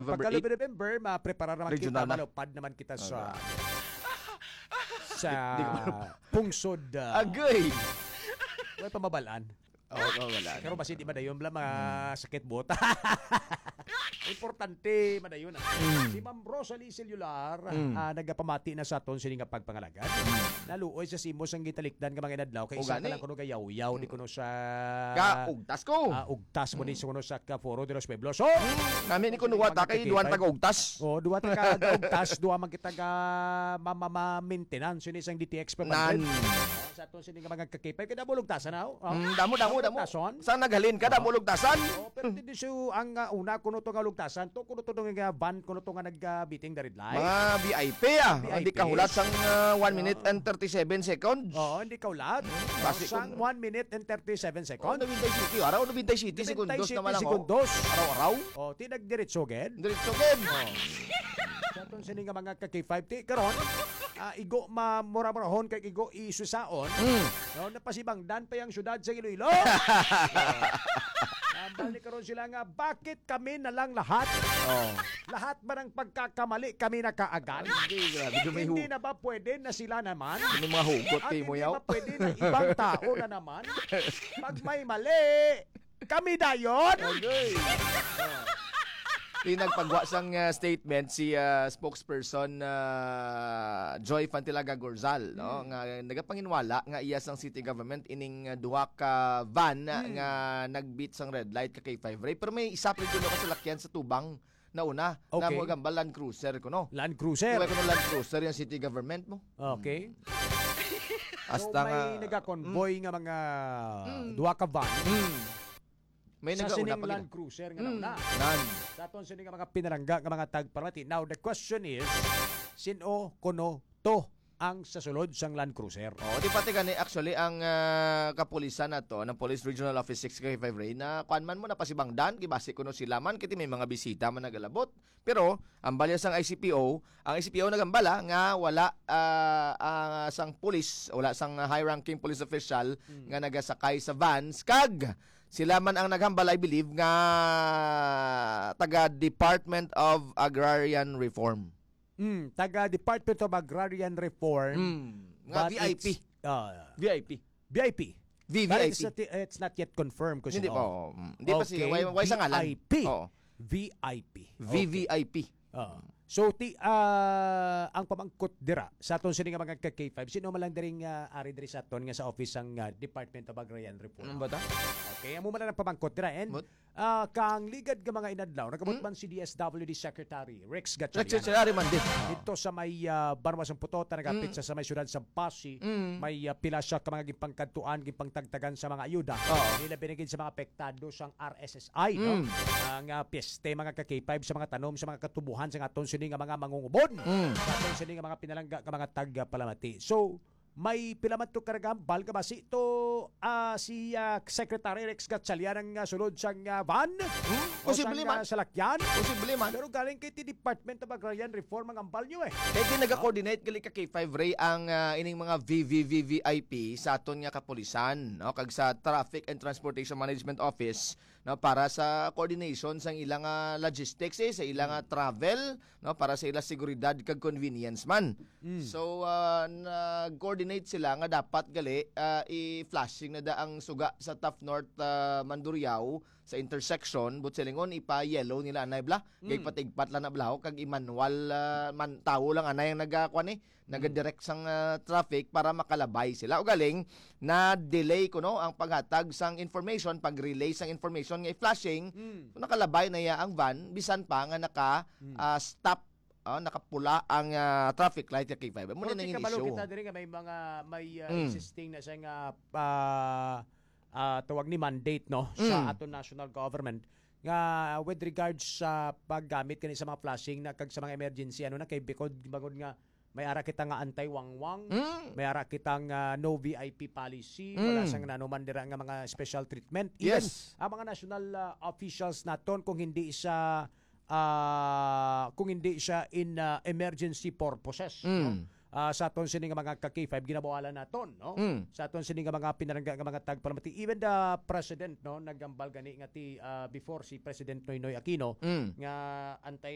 November 8. Pagka-November, mapreparar naman Regional kita, na. malupad naman kita sa pungsod. Agay! May pamabalaan. Wala. Pero basi di madayon bla mga sakit bota. Importante madayon. Si Ma'am Rosalie Cellular nagapamati na sa aton sini nga pagpangalagad. Naluoy sa simos ang gitalikdan nga mga inadlaw kay isa ka lang kuno gayaw-yaw di kuno sa Kaugtas ko. ugtas mo ni sa kuno sa Foro de los Pueblos. So, Namin ni kuno wata kay duwan taga-ugtas. duwa ta ka ugtas, duwa man kita ka maintenance ni isang DTX pa Nan. sa aton sini nga mga kakipay kada bulugtasan na. Damo. Lugtason? Saan naghalin ka? Damo lugtasan? Pero hindi siya ang una kuno to nga lugtasan to kuno to nga van kuno to nga nagbiting the red light. Mga VIP Hindi ka hulat sang 1 minute and 37 seconds. Oo, hindi ka ulat. Basi Sang 1 minute and 37 seconds. Nabintay City. Araw nabintay City. Sekundos naman ako. Sekundos. Araw-araw. Oh, tinagdiretso ged. Diretso gid. Sa aton sini nga mga kaki-5 ti karon. Igo mura-murahon kay igo isusaon. No, napasibangdan pa yung syudad sa Iloilo. Balik karon sila nga, bakit kami na lang lahat? Lahat ba ng pagkakamali kami nakaagad? Hindi na ba pwede na sila naman? Ano mga hugot kay mo Hindi yaw? ba pwede na ibang tao na naman? Pag may mali, kami dayon? Pinagpagwa sang statement si spokesperson Joy Fantilaga Gorzal no nga nagapanginwala nga iya sang city government ining duha ka van nga nagbit sang red light ka kay 5 ray pero may isa pa dito ka salakyan sa tubang na una na mo gambal Land Cruiser kuno. Land Cruiser. Kuno Land Cruiser yung city government mo. Okay. Hasta So may nagakonvoy nga mga duha ka van. May sa nagauna sining pa Land Cruiser nga nauna. Nan. Sa aton sining nga mga pinarangga nga mga tagparmati. Now the question is, sino kuno to ang sasulod sang Land Cruiser? Di pati gani actually ang kapulisan na to ng Police Regional Office 6 kay 5 Ray na kuan man mo na pasibangdan gibase kuno sila man kiti may mga bisita man nagalabot pero ang balya sang ang ICPO nagambala nga wala sang pulis wala sang high ranking police official nga nagasakay sa vans kag sila man ang naghambal I believe nga taga Department of Agrarian Reform. Taga Department of Agrarian Reform. Nga VIP. VIP. VIP. VVIP. It's not yet confirmed kasi Hindi pa. Hindi pa sila. Why sa ngalan? VIP. VIP. VVIP. So ang pamangkot dira sa aton sini nga mga K5 sino man lang diring ari diri sa aton nga sa office sang Department of Agrarian Reform. Ano ba ta? Okay, amo man lang pamangkot dira and kang ligad nga mga inadlaw nagabot man si DSWD Secretary Rex Gatchalian. man din. Dito sa may Barwas ng Putota nagapit sa may syudad sa Pasig may pila siya ka mga gipangkadtuan gipangtagtagan sa mga ayuda. Nila binigid sa mga apektado sang RSSI no. Ang piyeste mga K5 sa mga tanom sa mga katubuhan sa aton sini nga mga mangungubon. Sa aton sini nga mga pinalangga nga mga taga-palamati. So may pilamat to karagambal ka ba si to si Secretary Rex Gatchalian ang sulod sang van? Posible man. Salakyan? Posible man. Pero galing kay ti Department of Agrarian Reform ang ambal nyo eh. Kaya naga-coordinate gali ka kay 5 Ray ang ining mga VVVVIP sa aton nga kapulisan no kag sa Traffic and Transportation Management Office no para sa coordination sang ilang logistics sa ilang travel no para sa ilang seguridad kag convenience man. So nag-coordinate sila nga dapat gali i-flashing na da ang suga sa Tough North Mandurriao sa intersection but silingon ipa-yellow nila anay bla kay patigpat lang na blaw kag i-manual man tawo lang anay ang nagadirect sang traffic para makalabay sila o galing na delay kuno ang paghatag sang information pag-relay sang information nga i-flashing nakalabay na ya ang van bisan pa nga naka stop nakapula ang traffic light kay 5. Muna nang issue. Kita diri nga may existing na nga tawag ni mandate no sa aton national government nga with regards sa paggamit kani sa mga flashing na kag sa mga emergency na kay bikod bagod nga may ara kita nga anti-wangwang, may ara kitang no VIP policy, wala sang nanuman dira nga mga special treatment. Even ang mga national officials naton kung hindi sa in emergency purposes no? Sa aton sini nga mga ka-K5 ginabawalan naton no sa aton sini nga mga pinarangga nga mga tagpalamati even the president no nagambal gani nga ti before si President Noynoy Aquino nga antay